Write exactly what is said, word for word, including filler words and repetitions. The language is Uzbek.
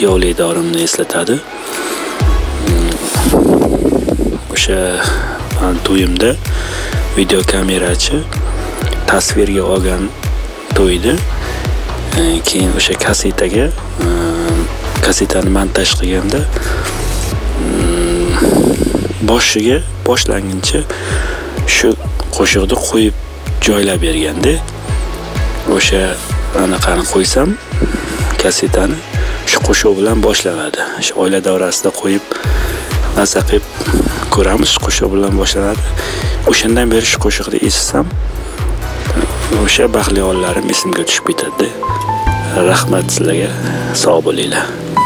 kuyovli dorimni eslatadi. O'sha to'yimda video kamerachi tasvirga olgan to'ydi. Keyin o'sha kasetaga kasetani montaj qilganda boshiga boshlanguncha shu qo'shiqni qo'yib joylab berganda, o'sha anaqani qo'ysam kasetani shu qo'shiq bilan boshlanadi. Shu oila davrasida qo'yib maza qilib ko'ramiz, qo'shiq bilan boshlanadi. O'shandan beri shu qo'shiqni eshitsam, o'sha baxtli onlarim esimga tushib ketadi. Rahmat sizlarga, sog' bo'linglar.